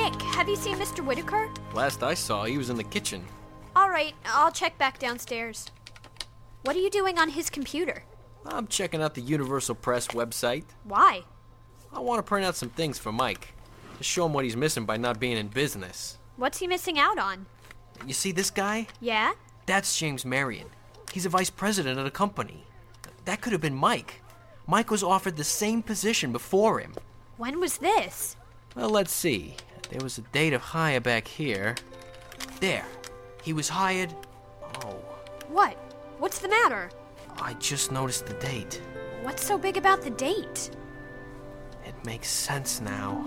Nick, have you seen Mr. Whitaker? Last I saw, he was in the kitchen. All right, I'll check back downstairs. What are you doing on his computer? I'm checking out the Universal Press website. Why? I want to print out some things for Mike. To show him what he's missing by not being in business. What's he missing out on? You see this guy? Yeah? That's James Marion. He's a vice president of the company. That could have been Mike. Mike was offered the same position before him. When was this? Well, let's see. There was a date of hire back here. There. He was hired... Oh, What? What's the matter? I just noticed the date. What's so big about the date? It makes sense now.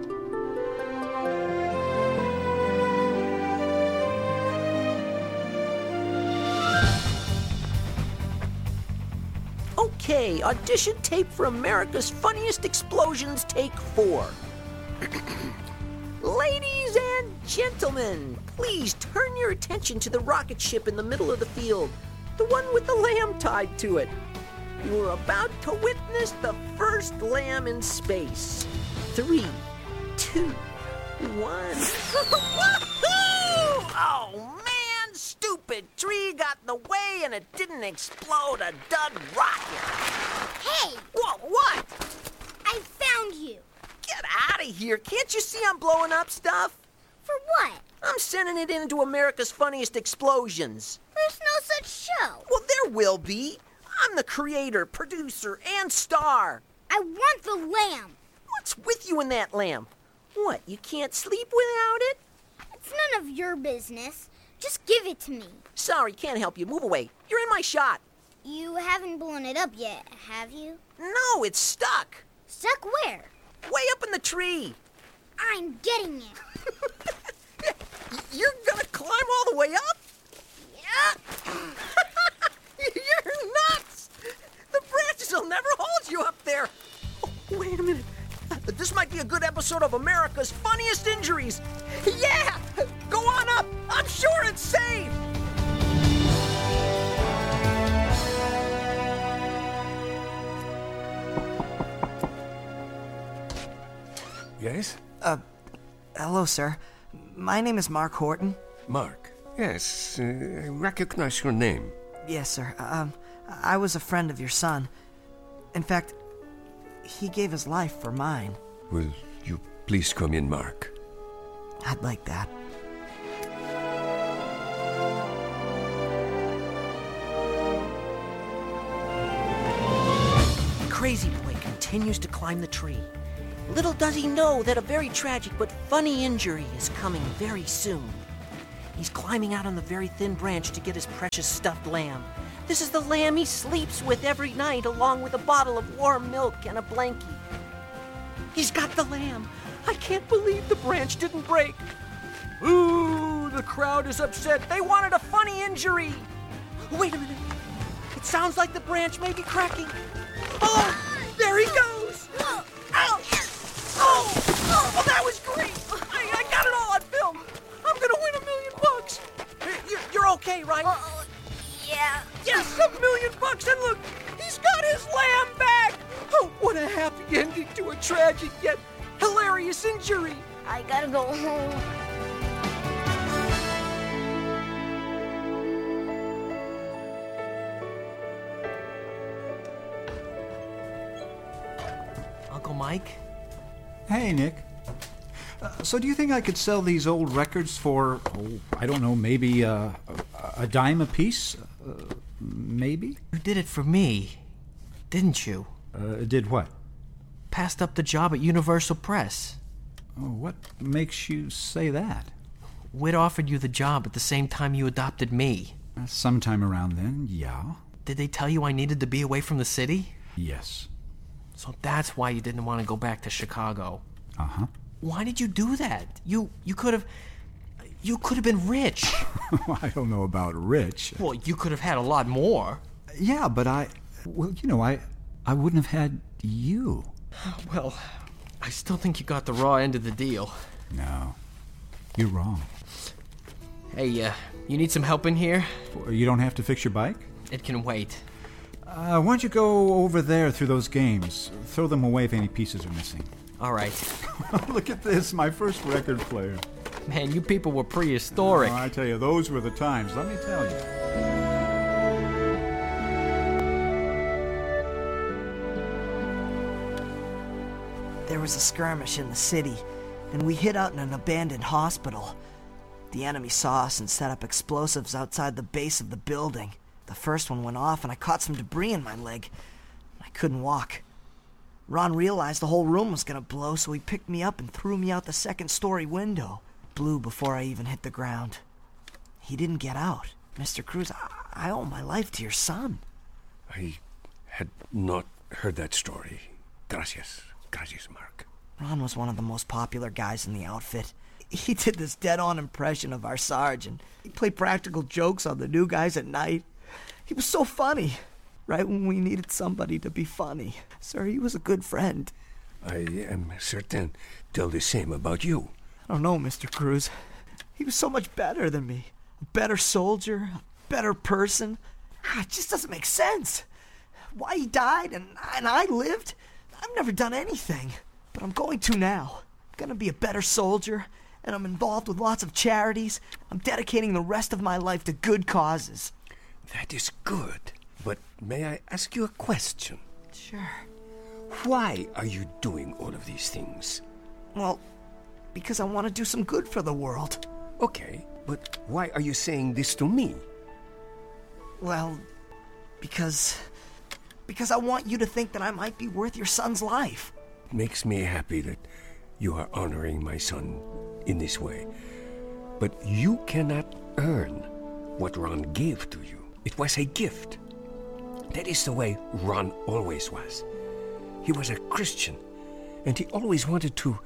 Okay, audition tape for America's Funniest Explosions, take 4. Ladies and gentlemen, please turn your attention to the rocket ship in the middle of the field, the one with the lamb tied to it. You are about to witness the first lamb in space. 3, 2, 1. Woohoo! Oh, man, stupid tree got in the way and it didn't explode a dud rocket. Hey! Whoa, what? I found you. Get out of here. Can't you see I'm blowing up stuff? For what? I'm sending it into America's Funniest Explosions. There's no such show. Well, there will be. I'm the creator, producer, and star. I want the lamb. What's with you and that lamb? What, you can't sleep without it? It's none of your business. Just give it to me. Sorry, can't help you. Move away. You're in my shot. You haven't blown it up yet, have you? No, it's stuck. Stuck where? Way up in the tree. I'm getting it. You're gonna climb all the way up? Yeah. You're nuts! The branches will never hold you up there. Oh, wait a minute. This might be a good episode of America's Funniest Injuries. Yeah! Go on up! I'm sure it's safe! Yes? Hello, sir. My name is Mark Horton. Mark. Yes, I recognize your name. Yes, sir. I was a friend of your son. In fact, he gave his life for mine. Will you please come in, Mark? I'd like that. Crazy Boy continues to climb the tree. Little does he know that a very tragic but funny injury is coming very soon. He's climbing out on the very thin branch to get his precious stuffed lamb. This is the lamb he sleeps with every night, along with a bottle of warm milk and a blankie. He's got the lamb. I can't believe the branch didn't break. Ooh, the crowd is upset. They wanted a funny injury. Wait a minute. It sounds like the branch may be cracking. Oh, there he goes. Ow! Oh, that was great. I got it all on film. I'm gonna win $1 million. You're okay, right? Yeah. Yes, $1 million, and look, he's got his lamb back. Oh, what a happy ending to a tragic yet hilarious injury. I gotta go home. Uncle Mike? Hey, Nick. So do you think I could sell these old records for, I don't know, maybe a dime a piece? Maybe? You did it for me, didn't you? Did what? Passed up the job at Universal Press. Oh, what makes you say that? Whit offered you the job at the same time you adopted me. Sometime around then, yeah. Did they tell you I needed to be away from the city? Yes. So that's why you didn't want to go back to Chicago. Uh-huh. Why did you do that? You could have been rich. I don't know about rich. Well, you could have had a lot more. Yeah, but I wouldn't have had you. Well, I still think you got the raw end of the deal. No, you're wrong. Hey, you need some help in here? You don't have to fix your bike? It can wait. Why don't you go over there through those games? Throw them away if any pieces are missing. All right. Look at this, my first record player. Man, you people were prehistoric. Oh, I tell you, those were the times, let me tell you. There was a skirmish in the city, and we hid out in an abandoned hospital. The enemy saw us and set up explosives outside the base of the building. The first one went off, and I caught some debris in my leg. I couldn't walk. Ron realized the whole room was going to blow, so he picked me up and threw me out the second-story window. Blew before I even hit the ground. He didn't get out. Mr. Cruz, I owe my life to your son. I had not heard that story. Gracias. Gracias, Mark. Ron was one of the most popular guys in the outfit. He did this dead-on impression of our Sarge, and he played practical jokes on the new guys at night. He was so funny, right when we needed somebody to be funny. Sir, he was a good friend. I am certain tell the same about you. I don't know, Mr. Cruz. He was so much better than me. A better soldier, a better person. It just doesn't make sense. Why he died and I lived? I've never done anything. But I'm going to now. I'm going to be a better soldier, and I'm involved with lots of charities. I'm dedicating the rest of my life to good causes. That is good. But may I ask you a question? Sure. Why are you doing all of these things? Well, because I want to do some good for the world. Okay, but why are you saying this to me? Well, because I want you to think that I might be worth your son's life. It makes me happy that you are honoring my son in this way. But you cannot earn what Ron gave to you. It was a gift. That is the way Ron always was. He was a Christian, and he always wanted to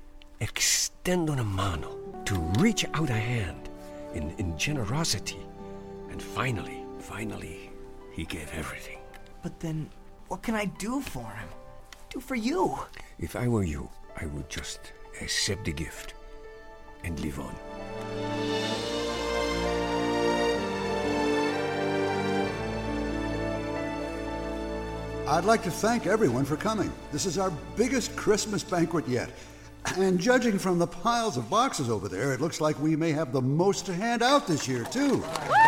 extend una mano, to reach out a hand in generosity. And finally, he gave everything. But then, what can I do for him? Do for you? If I were you, I would just accept the gift and live on. I'd like to thank everyone for coming. This is our biggest Christmas banquet yet. And judging from the piles of boxes over there, it looks like we may have the most to hand out this year, too.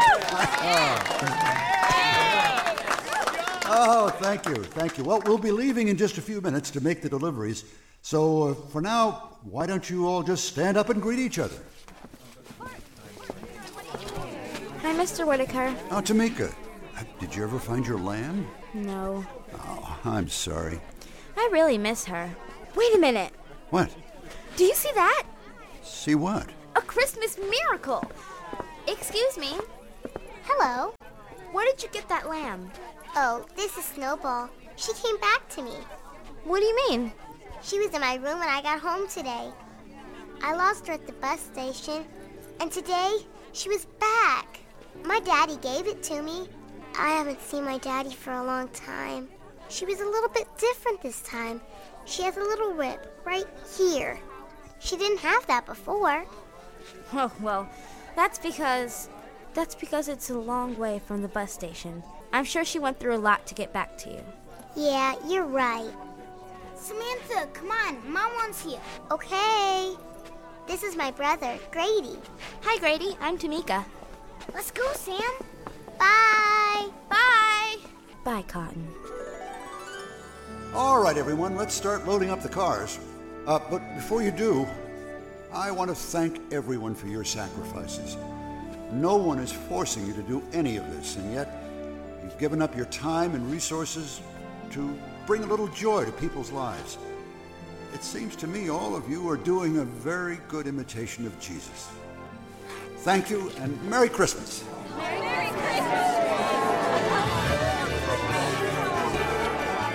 Oh, thank you. Well, we'll be leaving in just a few minutes to make the deliveries. So, for now, why don't you all just stand up and greet each other? Hi, Mr. Whitaker. Oh, Tamika, did you ever find your lamb? No. Oh, I'm sorry. I really miss her. Wait a minute. What? Do you see that? See what? A Christmas miracle. Excuse me. Hello. Where did you get that lamb? Oh, this is Snowball. She came back to me. What do you mean? She was in my room when I got home today. I lost her at the bus station, and today she was back. My daddy gave it to me. I haven't seen my daddy for a long time. She was a little bit different this time. She has a little rip right here. She didn't have that before. Oh, well, that's because it's a long way from the bus station. I'm sure she went through a lot to get back to you. Yeah, you're right. Samantha, come on. Mom wants you. Okay. This is my brother, Grady. Hi, Grady. I'm Tamika. Let's go, Sam. Bye. Bye. Bye, Cotton. All right, everyone, let's start loading up the cars. But before you do, I want to thank everyone for your sacrifices. No one is forcing you to do any of this, and yet you've given up your time and resources to bring a little joy to people's lives. It seems to me all of you are doing a very good imitation of Jesus. Thank you, and Merry Christmas. Merry Christmas.